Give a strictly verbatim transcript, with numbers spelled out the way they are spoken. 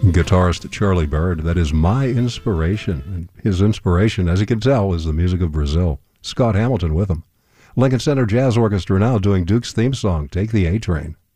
guitarist Charlie Bird. That is my inspiration. And his inspiration, as you can tell, is the music of Brazil. Scott Hamilton with him. Lincoln Center Jazz Orchestra now doing Duke's theme song, Take the A-Train.